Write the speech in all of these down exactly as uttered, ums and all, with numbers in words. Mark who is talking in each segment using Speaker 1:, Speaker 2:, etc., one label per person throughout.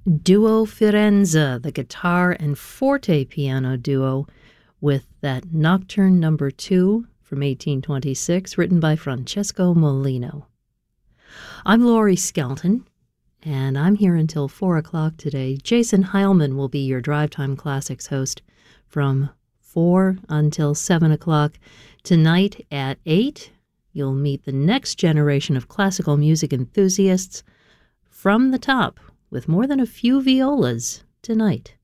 Speaker 1: Duo Firenze, the guitar and forte piano duo, with that Nocturne Number Two from eighteen twenty-six, written by Francesco Molino. I'm Laurie Skelton, and I'm here until four o'clock today. Jason Heilman will be your Drive Time Classics host from four until seven o'clock. Tonight at eight, you'll meet the next generation of classical music enthusiasts from the top, with more than a few violas tonight.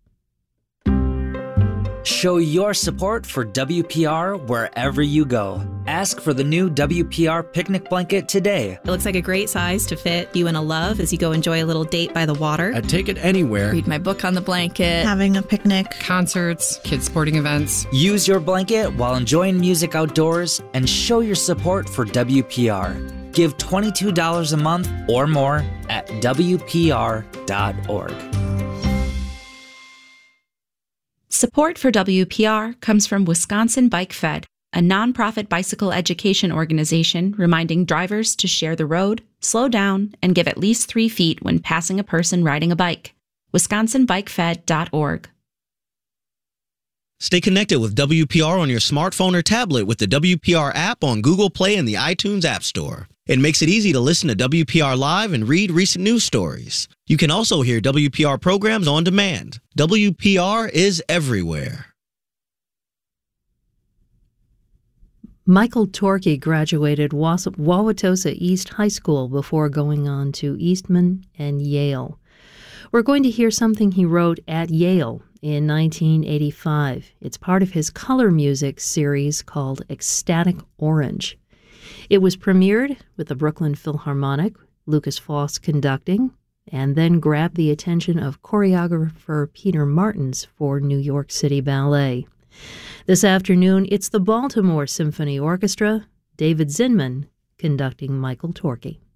Speaker 2: Show your support for W P R wherever you go. Ask for the new W P R picnic blanket today.
Speaker 3: It looks like a great size to fit you and a love as you go enjoy a little date by the water.
Speaker 4: I'd take it anywhere.
Speaker 5: Read my book on the blanket.
Speaker 6: Having a picnic.
Speaker 7: Concerts, kids sporting events.
Speaker 2: Use your blanket while enjoying music outdoors and show your support for W P R. Give twenty-two dollars a month or more at W P R dot org.
Speaker 3: Support for W P R comes from Wisconsin Bike Fed, a nonprofit bicycle education organization reminding drivers to share the road, slow down, and give at least three feet when passing a person riding a bike. wisconsin bike fed dot org.
Speaker 8: Stay connected with W P R on your smartphone or tablet with the W P R app on Google Play and the iTunes App Store. It makes it easy to listen to W P R live and read recent news stories. You can also hear W P R programs on demand. W P R is everywhere.
Speaker 1: Michael Torkey graduated Was- Wauwatosa East High School before going on to Eastman and Yale. We're going to hear something he wrote at Yale in nineteen eighty-five. It's part of his color music series called Ecstatic Orange. It was premiered with the Brooklyn Philharmonic, Lucas Foss conducting, and then grabbed the attention of choreographer Peter Martins for New York City Ballet. This afternoon, it's the Baltimore Symphony Orchestra, David Zinman conducting Michael Torkey.